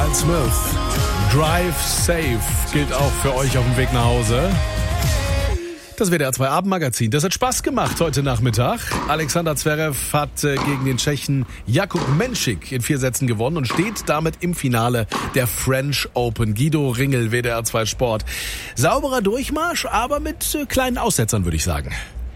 Brian Smith. Drive Safe gilt auch für euch auf dem Weg nach Hause. Das WDR 2 Abendmagazin. Das hat Spaß gemacht heute Nachmittag. Alexander Zverev hat gegen den Tschechen Jakub Menšík in 4 Sätzen gewonnen und steht damit im Finale der French Open. Guido Ringel, WDR 2 Sport. Sauberer Durchmarsch, aber mit kleinen Aussetzern, würde ich sagen.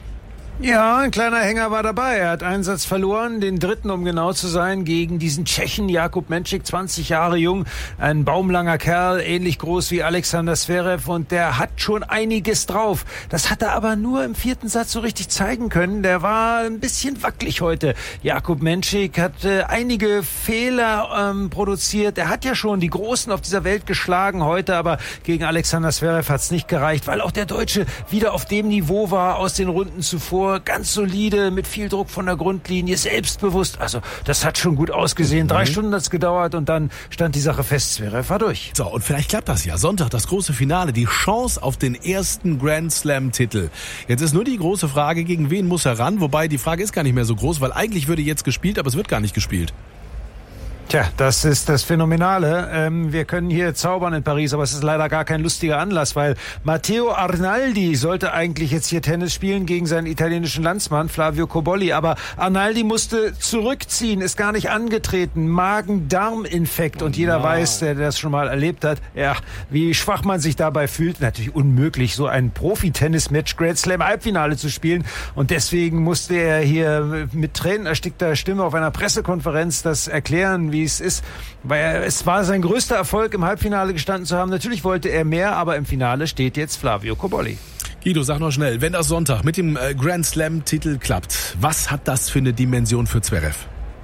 Ja, ein kleiner Hänger war dabei. Er hat einen Satz verloren, den dritten, um genau zu sein, gegen diesen Tschechen Jakub Menšík, 20 Jahre jung, ein baumlanger Kerl, ähnlich groß wie Alexander Zverev, und der hat schon einiges drauf. Das hat er aber nur im 4. Satz so richtig zeigen können. Der war ein bisschen wackelig heute. Jakub Menšík hat einige Fehler produziert. Er hat ja schon die Großen auf dieser Welt geschlagen heute, aber gegen Alexander Zverev hat es nicht gereicht, weil auch der Deutsche wieder auf dem Niveau war aus den Runden zuvor. Ganz solide, mit viel Druck von der Grundlinie, selbstbewusst. Also das hat schon gut ausgesehen. 3 Stunden hat es gedauert und dann stand die Sache fest. Zverev war durch. So, und vielleicht klappt das ja. Sonntag das große Finale, die Chance auf den ersten Grand Slam-Titel. Jetzt ist nur die große Frage, gegen wen muss er ran? Wobei die Frage ist gar nicht mehr so groß, weil eigentlich würde jetzt gespielt, aber es wird gar nicht gespielt. Tja, das ist das Phänomenale. Wir können hier zaubern in Paris, aber es ist leider gar kein lustiger Anlass, weil Matteo Arnaldi sollte eigentlich jetzt hier Tennis spielen gegen seinen italienischen Landsmann Flavio Cobolli, aber Arnaldi musste zurückziehen, ist gar nicht angetreten. Magen-Darm-Infekt, und jeder weiß, der das schon mal erlebt hat, ja, wie schwach man sich dabei fühlt. Natürlich unmöglich, so ein Profi-Tennis-Match Grand Slam Halbfinale zu spielen, und deswegen musste er hier mit tränenerstickter Stimme auf einer Pressekonferenz das erklären, wie es ist, weil es war sein größter Erfolg, im Halbfinale gestanden zu haben. Natürlich wollte er mehr, aber im Finale steht jetzt Flavio Cobolli. Guido, sag noch schnell, wenn das Sonntag mit dem Grand Slam-Titel klappt, was hat das für eine Dimension für Zverev?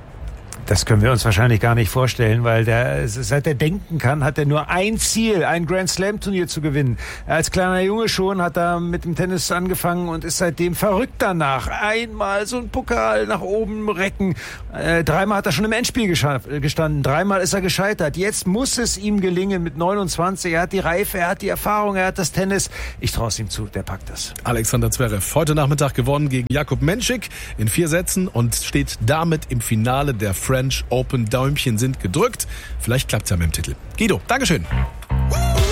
Das können wir uns wahrscheinlich gar nicht vorstellen, weil seit er denken kann, hat er nur ein Ziel, ein Grand Slam Turnier zu gewinnen. Als kleiner Junge schon hat er mit dem Tennis angefangen und ist seitdem verrückt danach. Einmal so ein Pokal nach oben recken. 3-mal hat er schon im Endspiel gestanden. 3-mal ist er gescheitert. Jetzt muss es ihm gelingen mit 29. Er hat die Reife, er hat die Erfahrung, er hat das Tennis. Ich traue es ihm zu, der packt das. Alexander Zverev, heute Nachmittag gewonnen gegen Jakub Menšík in 4 Sätzen und steht damit im Finale der French Open. Däumchen sind gedrückt. Vielleicht klappt's ja mit dem Titel. Guido, Dankeschön.